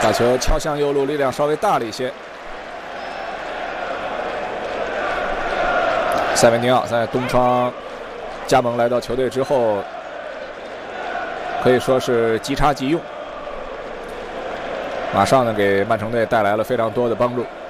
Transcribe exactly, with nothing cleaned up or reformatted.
把球敲向右路，力量稍微大了一些。塞维尼奥在东窗加盟来到球队之后，可以说是即插即用，马上呢给曼城队带来了非常多的帮助。